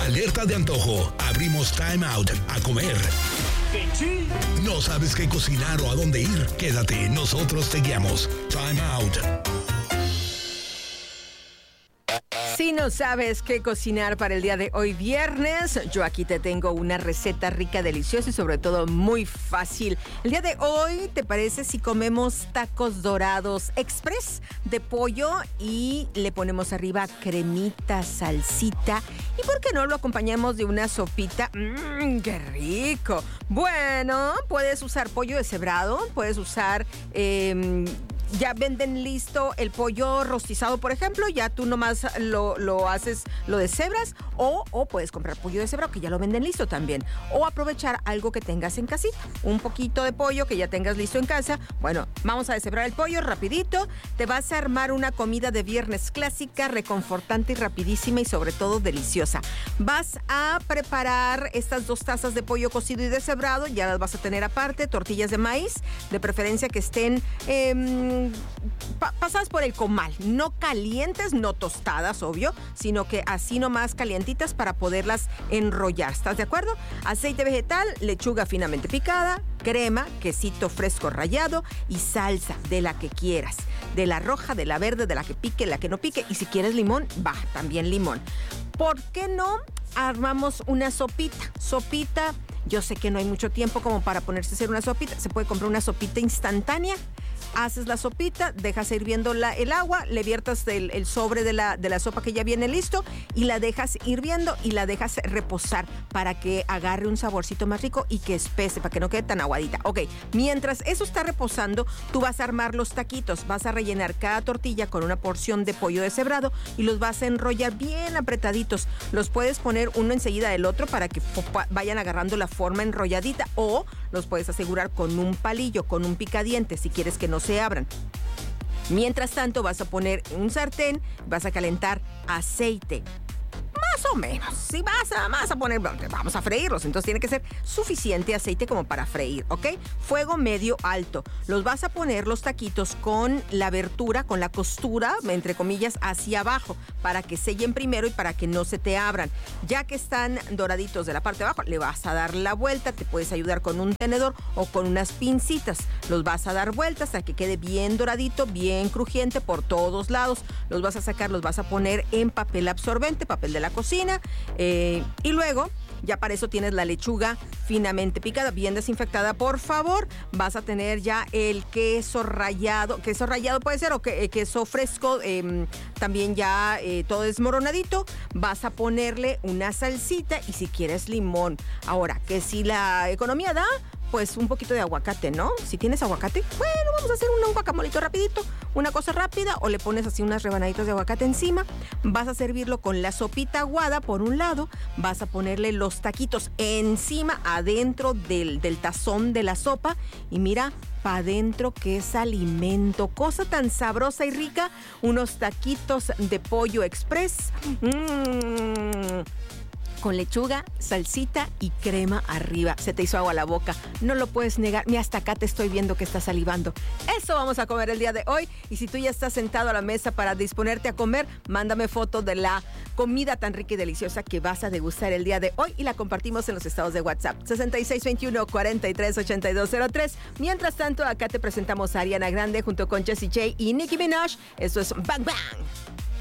Alerta de antojo. Abrimos Time Out a comer. ¿No sabes qué cocinar o a dónde ir? Quédate, nosotros te guiamos. Time Out. Si no sabes qué cocinar para el día de hoy viernes, yo aquí te tengo una receta rica, deliciosa y sobre todo muy fácil. El día de hoy, ¿te parece si comemos tacos dorados express de pollo y le ponemos arriba cremita, salsita? ¿Y por qué no lo acompañamos de una sopita? ¡Qué rico! Bueno, puedes usar pollo deshebrado, puedes usar... ya venden listo el pollo rostizado, por ejemplo. Ya tú nomás lo haces, lo deshebras. O puedes comprar pollo deshebrado, que ya lo venden listo también. O aprovechar algo que tengas en casita. Un poquito de pollo que ya tengas listo en casa. Bueno, vamos a deshebrar el pollo rapidito. Te vas a armar una comida de viernes clásica, reconfortante y rapidísima y sobre todo deliciosa. Vas a preparar estas 2 tazas de pollo cocido y deshebrado. Ya las vas a tener aparte. Tortillas de maíz, de preferencia que estén... pasadas por el comal, no calientes, no tostadas, obvio, sino que así nomás calientitas para poderlas enrollar. ¿Estás de acuerdo? Aceite vegetal, lechuga finamente picada, crema, quesito fresco rallado y salsa de la que quieras. De la roja, de la verde, de la que pique, la que no pique. Y si quieres limón, va, también limón. ¿Por qué no armamos una sopita? Sopita, yo sé que no hay mucho tiempo como para ponerse a hacer una sopita. Se puede comprar una sopita instantánea. Haces la sopita, dejas hirviendo el agua, le viertas el sobre de la sopa que ya viene listo y la dejas hirviendo y la dejas reposar para que agarre un saborcito más rico y que espese, para que no quede tan aguadita. Ok, mientras eso está reposando, tú vas a armar los taquitos. Vas a rellenar cada tortilla con una porción de pollo deshebrado y los vas a enrollar bien apretaditos. Los puedes poner uno enseguida del otro para que vayan agarrando la forma enrolladita, o los puedes asegurar con un palillo, con un picadiente, si quieres que no se abran. Mientras tanto, vas a poner un sartén, vas a calentar aceite. Más o menos. Si vas a poner, vamos a freírlos, entonces tiene que ser suficiente aceite como para freír, ¿ok? Fuego medio alto. Los vas a poner los taquitos con la abertura, con la costura, entre comillas, hacia abajo, para que sellen primero y para que no se te abran. Ya que están doraditos de la parte de abajo, le vas a dar la vuelta. Te puedes ayudar con un tenedor o con unas pincitas. Los vas a dar vueltas hasta que quede bien doradito, bien crujiente por todos lados. Los vas a sacar, los vas a poner en papel absorbente, papel de la cocina, y luego ya para eso tienes la lechuga finamente picada, bien desinfectada, por favor. Vas a tener ya el queso rallado puede ser, o queso fresco, también ya todo desmoronadito. Vas a ponerle una salsita y si quieres limón. Ahora, que si la economía da, pues un poquito de aguacate, ¿no? Si tienes aguacate, bueno, vamos a hacer un guacamolito rapidito, una cosa rápida, o le pones así unas rebanaditas de aguacate encima. Vas a servirlo con la sopita aguada por un lado, vas a ponerle los taquitos encima, adentro del tazón de la sopa, y mira, pa' adentro que es alimento, cosa tan sabrosa y rica, unos taquitos de pollo express. Con lechuga, salsita y crema arriba. Se te hizo agua la boca, no lo puedes negar. Ni hasta acá te estoy viendo que estás salivando. Eso vamos a comer el día de hoy. Y si tú ya estás sentado a la mesa para disponerte a comer, mándame foto de la comida tan rica y deliciosa que vas a degustar el día de hoy y la compartimos en los estados de WhatsApp 6621-438203. Mientras tanto, acá te presentamos a Ariana Grande junto con Jessie J y Nicki Minaj. Eso es Bang Bang.